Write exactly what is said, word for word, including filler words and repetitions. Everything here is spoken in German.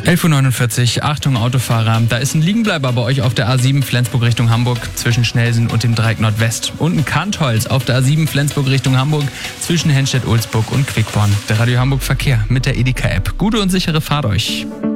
elf Uhr neunundvierzig, Achtung Autofahrer, da ist ein Liegenbleiber bei euch auf der A sieben Flensburg Richtung Hamburg zwischen Schnelsen und dem Dreieck Nordwest. Und ein Kantholz auf der A sieben Flensburg Richtung Hamburg zwischen Henstedt-Ulzburg und Quickborn. Der Radio Hamburg Verkehr mit der Edeka-App. Gute und sichere Fahrt euch.